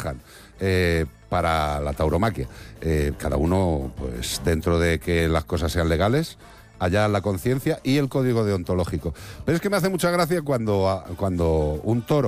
trabajan para la tauromaquia. Cada uno, pues dentro de que las cosas sean legales, allá la conciencia y el código deontológico. Pero es que me hace mucha gracia cuando un toro